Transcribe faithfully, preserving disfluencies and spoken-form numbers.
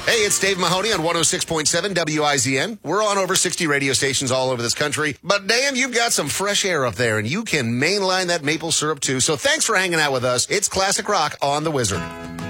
Hey, it's Dave Mahoney on one oh six point seven W I Z N. We're on over sixty radio stations all over this country. But damn, you've got some fresh air up there, and you can mainline that maple syrup too. So thanks for hanging out with us. It's Classic Rock on The Wizard.